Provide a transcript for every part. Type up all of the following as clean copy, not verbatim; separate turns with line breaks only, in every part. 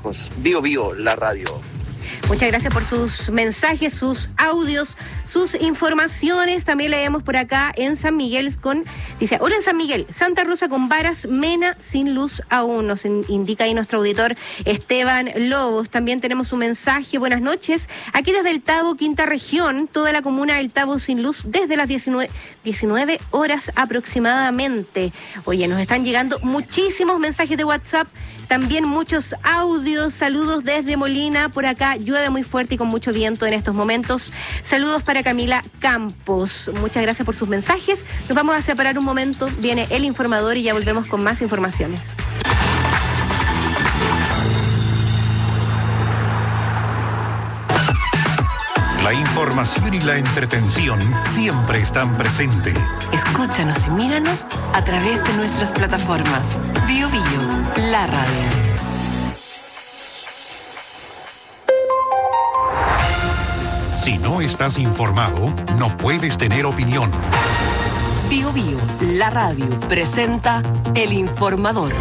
lejos. Bio Bio, la radio.
Muchas gracias por sus mensajes, sus audios, sus informaciones. También leemos por acá en San Miguel dice, hola en San Miguel, Santa Rosa con varas, Mena sin luz aún, nos indica ahí nuestro auditor Esteban Lobos. También tenemos un mensaje, buenas noches, aquí desde el Tabo, Quinta Región, toda la comuna del Tabo sin luz desde las 19 horas aproximadamente. Oye, nos están llegando muchísimos mensajes de WhatsApp, también muchos audios, saludos desde Molina, por acá llueve muy fuerte y con mucho viento en estos momentos. Saludos para Camila Campos, muchas gracias por sus mensajes. Nos vamos a separar un momento, viene el informador y ya volvemos con más informaciones.
La información y la entretención siempre están presentes.
Escúchanos y míranos a través de nuestras plataformas. Bio Bio, la radio.
Si no estás informado, no puedes tener opinión.
Bio Bio, la radio, presenta El Informador.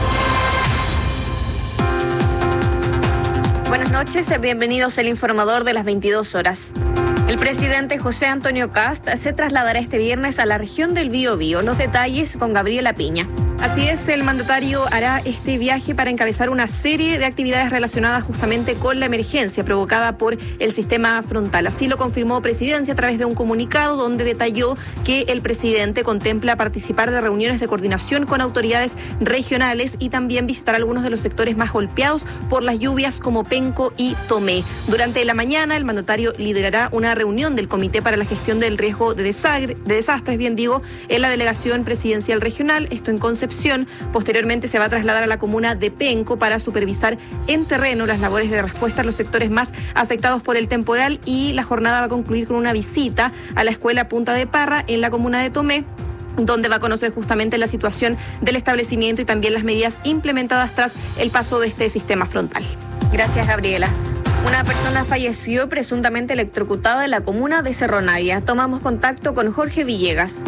Buenas noches, bienvenidos al Informador de las 22 horas. El presidente José Antonio Kast se trasladará este viernes a la región del Biobío. Los detalles con Gabriela Piña. Así es, el mandatario hará este viaje para encabezar una serie de actividades relacionadas justamente con la emergencia provocada por el sistema frontal. Así lo confirmó Presidencia a través de un comunicado donde detalló que el presidente contempla participar de reuniones de coordinación con autoridades regionales y también visitar algunos de los sectores más golpeados por las lluvias como Penco y Tomé. Durante la mañana, el mandatario liderará una reunión del Comité para la Gestión del Riesgo de Desastres, en la Delegación Presidencial Regional, esto en Concepción. Posteriormente se va a trasladar a la comuna de Penco para supervisar en terreno las labores de respuesta a los sectores más afectados por el temporal, y la jornada va a concluir con una visita a la escuela Punta de Parra en la comuna de Tomé, donde va a conocer justamente la situación del establecimiento y también las medidas implementadas tras el paso de este sistema frontal. Gracias, Gabriela. Una persona falleció presuntamente electrocutada en la comuna de Cerro Navia. Tomamos contacto con Jorge Villegas.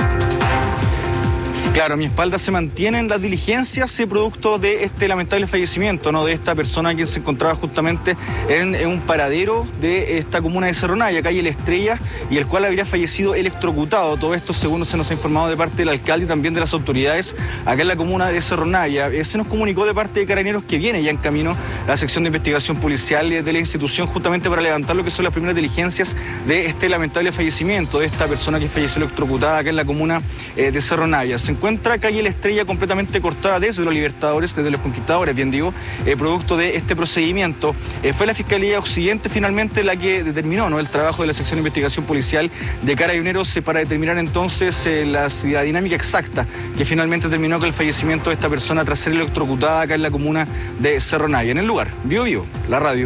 Claro, a mi espalda se mantienen las diligencias producto de este lamentable fallecimiento, ¿no?, de esta persona quien se encontraba justamente en un paradero de esta comuna de Cerro Navia, calle La Estrella, y el cual habría fallecido electrocutado. Todo esto según se nos ha informado de parte del alcalde y también de las autoridades acá en la comuna de Cerro Navia. Se nos comunicó de parte de Carabineros que viene ya en camino la sección de investigación policial de la institución justamente para levantar lo que son las primeras diligencias de este lamentable fallecimiento de esta persona que falleció electrocutada acá en la comuna de Cerro Navia. Se encuentra calle La Estrella completamente cortada desde los Libertadores, desde los Conquistadores, bien digo, producto de este procedimiento. Fue la Fiscalía Occidente finalmente la que determinó, ¿no?, el trabajo de la sección de investigación policial de Carabineros para determinar entonces la dinámica exacta que finalmente terminó con el fallecimiento de esta persona tras ser electrocutada acá en la comuna de Cerro Navia. En el lugar, Bio Bio, la radio.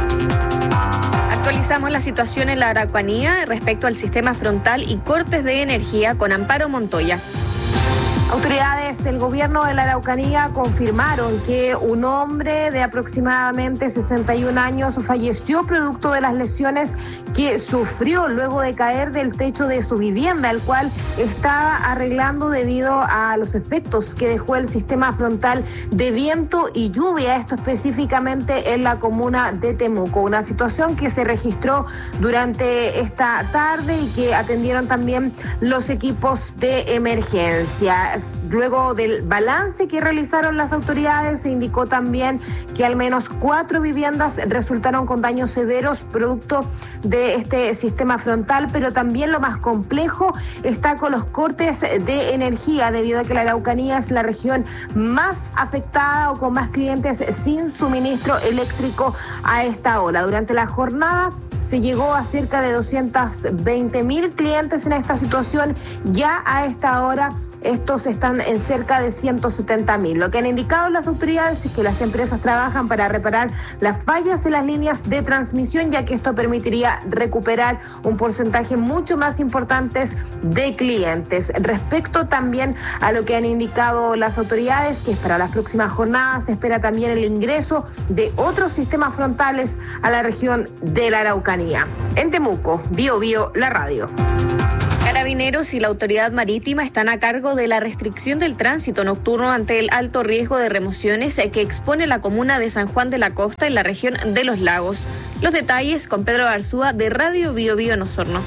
Actualizamos la situación en la Araucanía respecto al sistema frontal y cortes de energía con Amparo Montoya.
Autoridades del gobierno de la Araucanía confirmaron que un hombre de aproximadamente 61 años falleció producto de las lesiones que sufrió luego de caer del techo de su vivienda, el cual estaba arreglando debido a los efectos que dejó el sistema frontal de viento y lluvia, esto específicamente en la comuna de Temuco. Una situación que se registró durante esta tarde y que atendieron también los equipos de emergencia. Luego del balance que realizaron las autoridades, se indicó también que al menos 4 viviendas resultaron con daños severos producto de este sistema frontal, pero también lo más complejo está con los cortes de energía, debido a que la Araucanía es la región más afectada o con más clientes sin suministro eléctrico a esta hora. Durante la jornada se llegó a cerca de 220.000 clientes en esta situación. Ya a esta hora estos están en cerca de 170.000. Lo que han indicado las autoridades es que las empresas trabajan para reparar las fallas en las líneas de transmisión, ya que esto permitiría recuperar un porcentaje mucho más importante de clientes. Respecto también a lo que han indicado las autoridades, que es para las próximas jornadas, se espera también el ingreso de otros sistemas frontales a la región de la Araucanía. En Temuco, Bio Bio, la radio.
Carabineros y la Autoridad Marítima están a cargo de la restricción del tránsito nocturno ante el alto riesgo de remociones que expone la comuna de San Juan de la Costa en la región de Los Lagos. Los detalles con Pedro Arzúa de Radio Bio Bio en Osorno.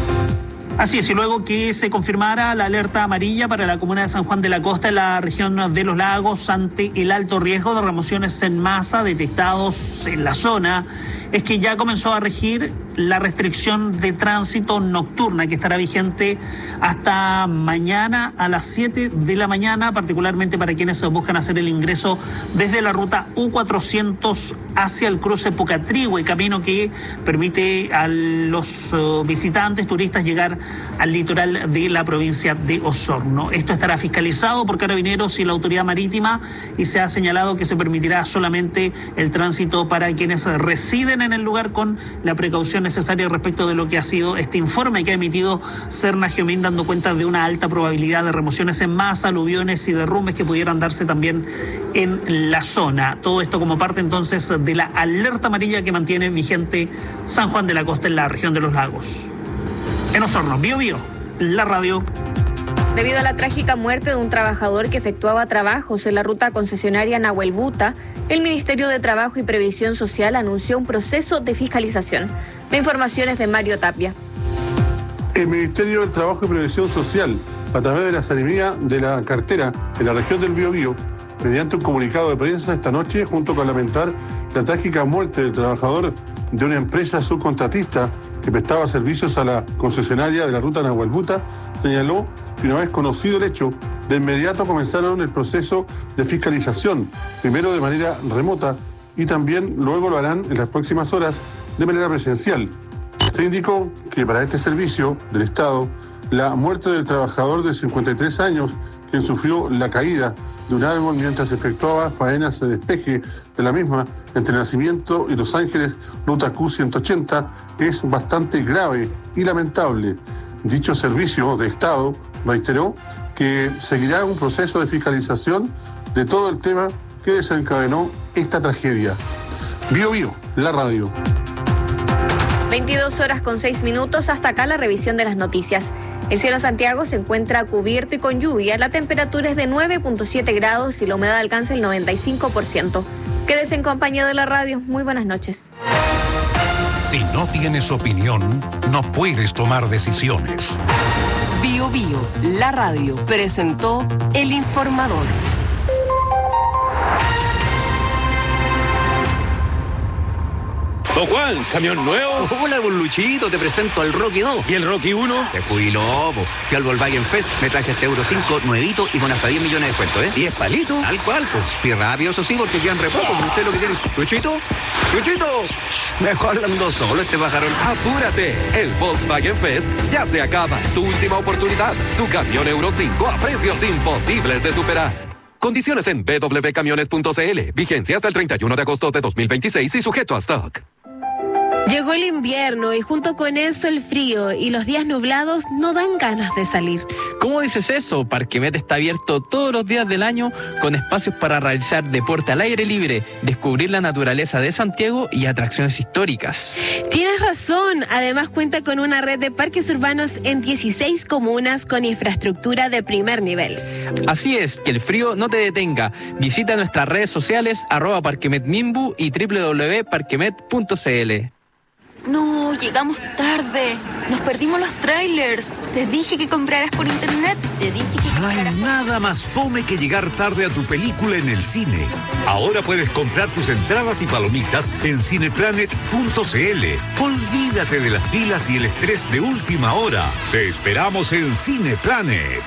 Así es, y luego que se confirmara la alerta amarilla para la comuna de San Juan de la Costa en la región de Los Lagos ante el alto riesgo de remociones en masa detectados en la zona, es que ya comenzó a regir la restricción de tránsito nocturna que estará vigente hasta mañana a las 7 de la mañana, particularmente para quienes buscan hacer el ingreso desde la ruta U400 hacia el cruce Pucatrihue, camino que permite a los visitantes, turistas, llegar al litoral de la provincia de Osorno. Esto estará fiscalizado por Carabineros y la Autoridad Marítima y se ha señalado que se permitirá solamente el tránsito para quienes residen en el lugar con la precaución necesaria respecto de lo que ha sido este informe que ha emitido Serna Geomín, dando cuenta de una alta probabilidad de remociones en masa, aluviones y derrumbes que pudieran darse también en la zona. Todo esto como parte entonces de la alerta amarilla que mantiene vigente San Juan de la Costa en la región de Los Lagos. En Osorno, Bio Bio, la radio.
Debido a la trágica muerte de un trabajador que efectuaba trabajos en la ruta concesionaria Nahuelbuta, el Ministerio de Trabajo y Previsión Social anunció un proceso de fiscalización. La información es de Mario Tapia.
El Ministerio de Trabajo y Previsión Social, a través de la Seremía de la Cartera en la región del Biobío, mediante un comunicado de prensa esta noche, junto con lamentar la trágica muerte del trabajador de una empresa subcontratista que prestaba servicios a la concesionaria de la ruta Nahuelbuta, señaló que una vez conocido el hecho, de inmediato comenzaron el proceso de fiscalización, primero de manera remota y también luego lo harán en las próximas horas de manera presencial. Se indicó que para este servicio del Estado, la muerte del trabajador de 53 años, quien sufrió la caída de un árbol mientras efectuaba faenas de despeje de la misma entre Nacimiento y Los Ángeles, ruta Q180, es bastante grave y lamentable. Dicho servicio de Estado reiteró que seguirá un proceso de fiscalización de todo el tema que desencadenó esta tragedia. Bio Bio, la radio.
22:06, hasta acá la revisión de las noticias. El cielo en Santiago se encuentra cubierto y con lluvia, la temperatura es de 9.7 grados y la humedad alcanza el 95%. Quédese en compañía de la radio. Muy buenas noches.
Si no tienes opinión, no puedes tomar decisiones.
Bio Bio, la radio, presentó El Informador.
Don Juan, ¿camión nuevo?
Hola, don Luchito, te presento al Rocky 2.
¿Y el Rocky 1?
Se jubiló, po. Fui al Volkswagen Fest, me traje este Euro 5 nuevito y con hasta 10 millones de descuento, ¿eh?
10 palitos.
Tal cual, po. Fui rápido, eso sí, porque quedan re poco, como usted lo que tiene. ¿Luchito? ¡Luchito! Mejor ando solo este pajarón.
¡Apúrate! El Volkswagen Fest ya se acaba. Tu última oportunidad. Tu camión Euro 5 a precios imposibles de superar. Condiciones en www.camiones.cl. Vigencia hasta el 31 de agosto de 2026 y sujeto a stock.
Llegó el invierno y junto con eso el frío y los días nublados no dan ganas de salir.
¿Cómo dices eso? Parquemet está abierto todos los días del año con espacios para realizar deporte al aire libre, descubrir la naturaleza de Santiago y atracciones históricas.
Tienes razón, además cuenta con una red de parques urbanos en 16 comunas con infraestructura de primer nivel.
Así es, que el frío no te detenga. Visita nuestras redes sociales @parquemetnimbu y www.parquemet.cl.
No, llegamos tarde. Nos perdimos los trailers. Te dije que compraras por internet. Te dije que compraras.
No hay nada más fome que llegar tarde a tu película en el cine. Ahora puedes comprar tus entradas y palomitas en cineplanet.cl. Olvídate de las filas y el estrés de última hora. Te esperamos en Cineplanet.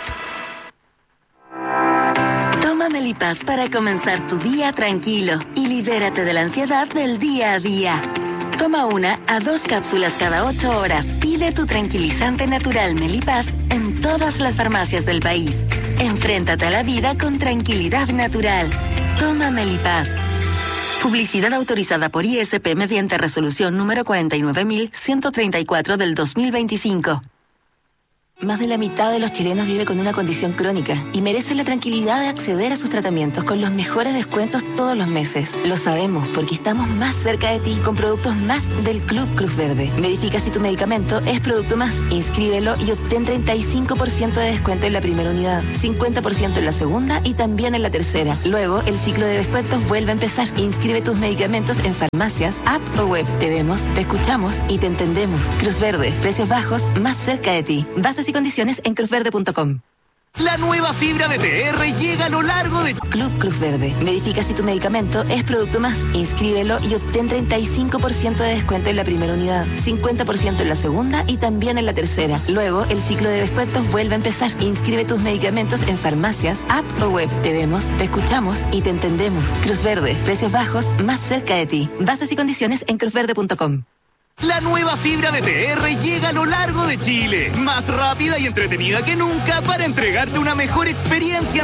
Toma Melipaz para comenzar tu día tranquilo y libérate de la ansiedad del día a día. Toma 1 a 2 cápsulas cada 8 horas. Pide tu tranquilizante natural Melipaz en todas las farmacias del país. Enfréntate a la vida con tranquilidad natural. Toma Melipaz. Publicidad autorizada por ISP mediante resolución número 49.134 del 2025.
Más de la mitad de los chilenos vive con una condición crónica y merecen la tranquilidad de acceder a sus tratamientos con los mejores descuentos todos los meses. Lo sabemos porque estamos más cerca de ti con productos más del Club Cruz Verde. Verifica si tu medicamento es producto más. Inscríbelo y obtén 35% de descuento en la primera unidad, 50% en la segunda y también en la tercera. Luego, el ciclo de descuentos vuelve a empezar. Inscribe tus medicamentos en farmacias, app o web. Te vemos, te escuchamos y te entendemos. Cruz Verde, precios bajos, más cerca de ti. Bases y condiciones en cruzverde.com.
La nueva fibra BTR llega a lo largo de
Club Cruz Verde. Verifica si tu medicamento es producto más. Inscríbelo y obtén 35% de descuento en la primera unidad, 50% en la segunda y también en la tercera. Luego, el ciclo de descuentos vuelve a empezar. Inscribe tus medicamentos en farmacias, app o web. Te vemos, te escuchamos y te entendemos. Cruz Verde, precios bajos, más cerca de ti. Bases y condiciones en cruzverde.com.
La nueva fibra BTR llega a lo largo de Chile, más rápida y entretenida que nunca para entregarte una mejor experiencia